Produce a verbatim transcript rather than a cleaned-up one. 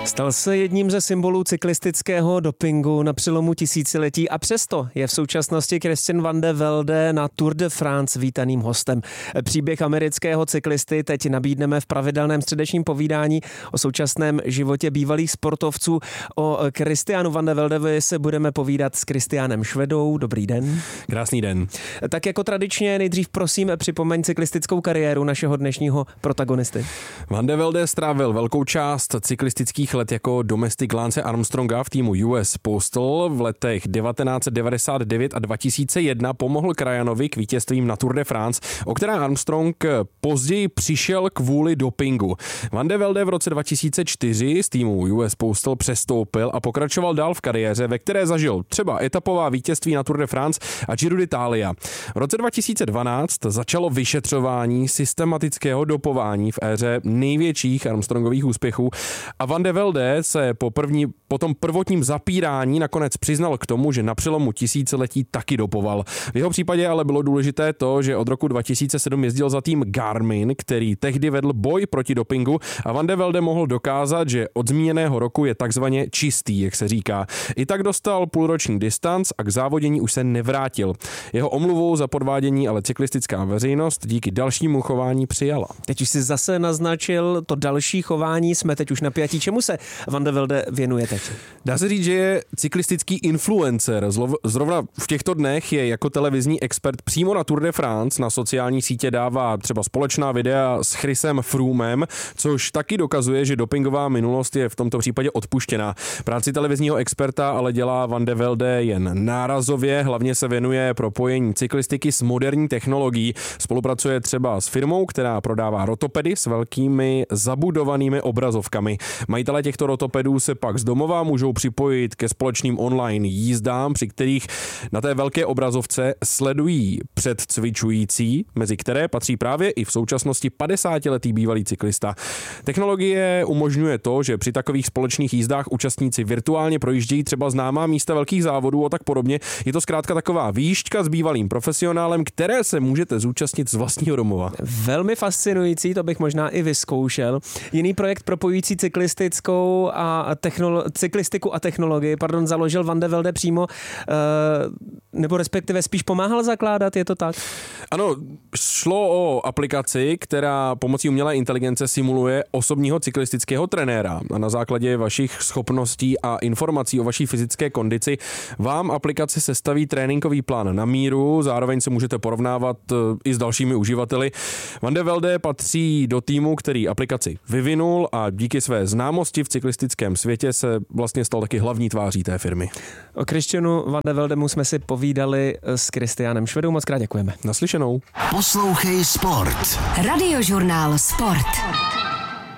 Stal se jedním ze symbolů cyklistického dopingu na přelomu tisíciletí a přesto je v současnosti Christian Vande Velde na Tour de France vítaným hostem. Příběh amerického cyklisty teď nabídneme v pravidelném středečním povídání o současném životě bývalých sportovců. O Christianu Vande Veldevi se budeme povídat s Kristiánem Švedou. Dobrý den. Krásný den. Tak jako tradičně nejdřív prosím připomeň cyklistickou kariéru našeho dnešního protagonisty. Vande Velde strávil velkou část cyklistických let jako domestik Lance Armstronga v týmu U S Postal. V letech devatenáct set devadesát devět a dva tisíce jedna pomohl krajanovi k vítězstvím na Tour de France, o které Armstrong později přišel kvůli dopingu. Vande Velde v roce dva tisíce čtyři z týmu U S Postal přestoupil a pokračoval dál v kariéře, ve které zažil třeba etapová vítězství na Tour de France a Giro d'Italia. V roce dva tisíce dvanáct začalo vyšetřování systematického dopování v éře největších Armstrongových úspěchů a Vande Velde se po, první, po tom prvotním zapírání nakonec přiznal k tomu, že na přelomu tisíciletí taky dopoval. V jeho případě ale bylo důležité to, že od roku dva tisíce sedm jezdil za tým Garmin, který tehdy vedl boj proti dopingu a Vande Velde mohl dokázat, že od zmíněného roku je takzvaně čistý, jak se říká. I tak dostal půlroční distanc a k závodění už se nevrátil. Jeho omluvou za podvádění ale cyklistická veřejnost díky dalšímu chování přijala. Teď už si zase naznačil to další chování, jsme teď už napjatí. Čemu se Vande Velde věnuje teď? Dá se říct, že je cyklistický influencer. Zrovna v těchto dnech je jako televizní expert přímo na Tour de France. Na sociální sítě dává třeba společná videa s Chrisem Froomem, což taky dokazuje, že dopingová minulost je v tomto případě odpuštěná. Práci televizního experta ale dělá Vande Velde jen nárazově, hlavně se věnuje propojení cyklistiky s moderní technologií. Spolupracuje třeba s firmou, která prodává rotopedy s velkými zabudovanými obrazovkami. Majitelé těchto rotopedů se pak z domova můžou připojit ke společným online jízdám, při kterých na té velké obrazovce sledují předcvičující, mezi které patří právě i v současnosti padesátiletý bývalý cyklista. Technologie umožňuje to, že při takových společných jízdách účastníci virtuálně projíždějí třeba známá místa velkých závodů a tak podobně. Je to zkrátka taková výšťka s bývalým profesionálem, které se můžete zúčastnit z vlastního domova. Velmi fascinující, to bych možná i vyzkoušel. Jiný projekt propojující cyklistickou a technolo- cyklistiku a technologii, pardon, založil Vande Velde přímo, e, nebo respektive spíš pomáhal zakládat, je to tak? Ano, šlo o aplikaci, která pomocí umělé inteligence simuluje osobního cyklistického trenéra a na základě vašich schopností a informací o vaší fyzické kondici vám aplikace sestaví tréninkový plán na míru, zároveň se můžete porovnávat i s dalšími uživateli. Vande Velde patří do týmu, který aplikaci vyvinul a díky své známosti v cyklistickém světě se vlastně stal taky hlavní tváří té firmy. O Christianu Vande Veldemu jsme si povídali s Kristiánem Švedou, moc krát děkujeme. Naslyšenou. Poslouchej Sport. Radiožurnál Sport.